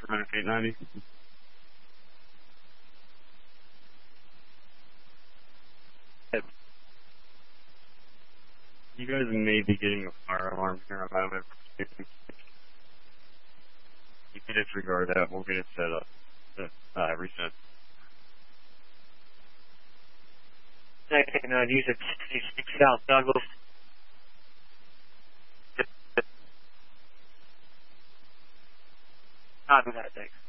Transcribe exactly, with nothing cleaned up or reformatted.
eight ninety. You guys may be getting a fire alarm here on my You can disregard that. We'll get it set up. Uh, reset. Second, uh, use it sixty-six South Douglas. Copy that, thanks.